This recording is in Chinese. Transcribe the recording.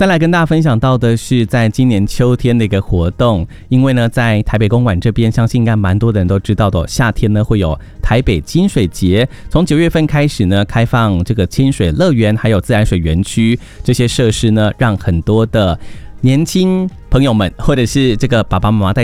再来跟大家分享到的是在今年秋天的一个活动，因为呢在台北公馆这边，相信应该蛮多的人都知道的，夏天呢会有台北金水节，从9月份开始呢开放这个清水乐园还有自来水园区，这些设施呢让很多的年轻朋友们或者是这个爸爸妈妈带